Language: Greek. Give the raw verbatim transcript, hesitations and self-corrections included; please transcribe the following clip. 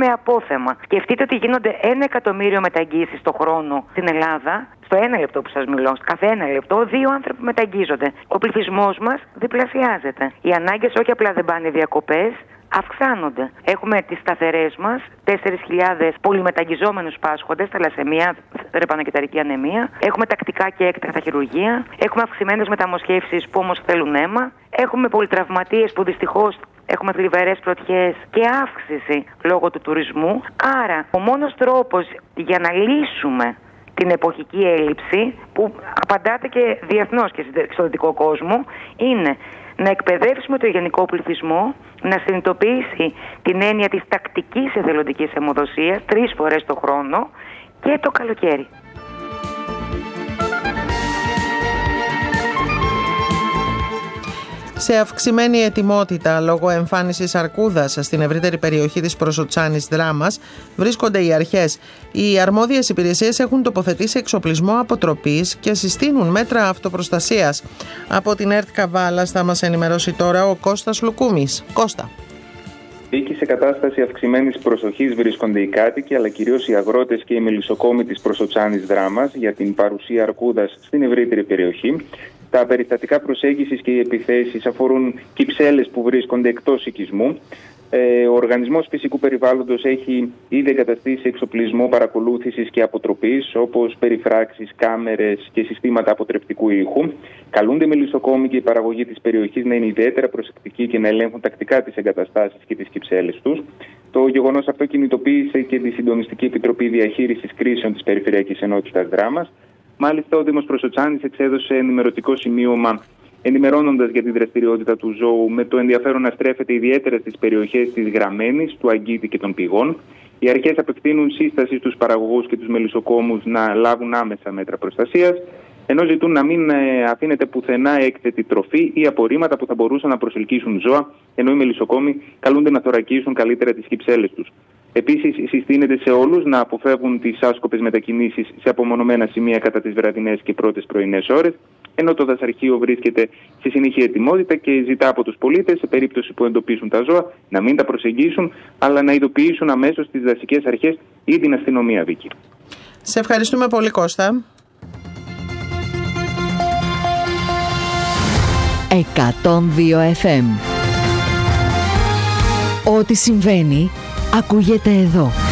με απόθεμα. Σκεφτείτε ότι γίνονται ένα εκατομμύριο μεταγγίσεις το χρόνο στην Ελλάδα. Στο ένα λεπτό που σας μιλώ, κάθε ένα λεπτό, δύο άνθρωποι μεταγγίζονται. Ο πληθυσμός μας διπλασιάζεται. Οι ανάγκες όχι απλά δεν πάνε διακοπές, αυξάνονται. Έχουμε τις σταθερές μας, τέσσερις χιλιάδες πολυμεταγγιζόμενους πάσχοντες, θαλασσαιμία, ρεπανοκυταρική ανεμία. Έχουμε τακτικά και έκτακτα χειρουργία. Έχουμε αυξημένες μεταμοσχεύσεις που όμως θέλουν αίμα. Έχουμε πολυτραυματίες που δυστυχώς έχουμε θλιβερές πρωτιές και αύξηση λόγω του τουρισμού. Άρα, ο μόνος τρόπος για να λύσουμε την εποχική έλλειψη, που απαντάται και διεθνώς και στο δυτικό κόσμο, είναι να εκπαιδεύσουμε το γενικό πληθυσμό να συνειδητοποιήσει την έννοια της τακτικής εθελοντικής αιμοδοσίας τρεις φορές το χρόνο και το καλοκαίρι. Σε αυξημένη ετοιμότητα λόγω εμφάνισης αρκούδας στην ευρύτερη περιοχή της Προσοτσάνης Δράμας βρίσκονται οι αρχές. Οι αρμόδιες υπηρεσίες έχουν τοποθετήσει εξοπλισμό αποτροπής και συστήνουν μέτρα αυτοπροστασίας. Από την ΕΡΤ Καβάλας θα μας ενημερώσει τώρα ο Κώστας Λουκούμης. Κώστα. Εκεί σε κατάσταση αυξημένης προσοχής βρίσκονται οι κάτοικοι, αλλά κυρίως οι αγρότες και οι μελισσοκόμοι της Προσοτσάνης Δράμας για την παρουσία αρκούδας στην ευρύτερη περιοχή. Τα περιστατικά προσέγγισης και οι επιθέσεις αφορούν κυψέλες που βρίσκονται εκτός οικισμού. Ο Οργανισμός Φυσικού Περιβάλλοντος έχει ήδη εγκαταστήσει εξοπλισμό παρακολούθησης και αποτροπής, όπως περιφράξεις, κάμερες και συστήματα αποτρεπτικού ήχου. Καλούνται οι μελισσοκόμοι και η παραγωγή της περιοχής να είναι ιδιαίτερα προσεκτικοί και να ελέγχουν τακτικά τις εγκαταστάσεις και τις κυψέλες τους. Το γεγονός αυτό κινητοποίησε και τη Συντονιστική Επιτροπή Διαχείρισης Κρίσεων της Περιφερειακής Ενότητας Δράμας. Μάλιστα, ο Δήμος Προσοτσάνης εξέδωσε ενημερωτικό σημείωμα ενημερώνοντας για τη δραστηριότητα του ζώου, με το ενδιαφέρον να στρέφεται ιδιαίτερα στις περιοχές της Γραμμένης, του Αγκίτη και των Πηγών. Οι αρχές απευθύνουν σύσταση στους παραγωγούς και τους μελισσοκόμους να λάβουν άμεσα μέτρα προστασίας, ενώ ζητούν να μην αφήνεται πουθενά έκθετη τροφή ή απορρίμματα που θα μπορούσαν να προσελκύσουν ζώα, ενώ οι μελισσοκόμοι καλούνται να θωρακίσουν καλύτερα τις κυψέλες τους. Επίσης, συστήνεται σε όλους να αποφεύγουν τις άσκοπες μετακινήσεις σε απομονωμένα σημεία κατά τις βραδινές και πρώτες πρωινές ώρες, ενώ το δασαρχείο βρίσκεται σε συνεχή ετοιμότητα και ζητά από τους πολίτες, σε περίπτωση που εντοπίσουν τα ζώα, να μην τα προσεγγίσουν, αλλά να ειδοποιήσουν αμέσως τις δασικές αρχές ή την αστυνομία, Βίκη. Σε ευχαριστούμε πολύ, Κώστα. εκατόν δύο εφ εμ. Ό,τι συμβαίνει ακούγεται εδώ.